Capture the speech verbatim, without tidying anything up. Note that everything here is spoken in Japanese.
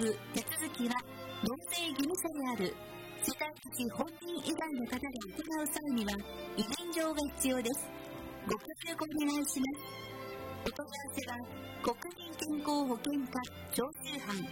手続きは納税義務者である世帯主本人以外の方で行う際には委任状が必要です。ご協力お願いします。お問い合わせは国民健康保険課徴収班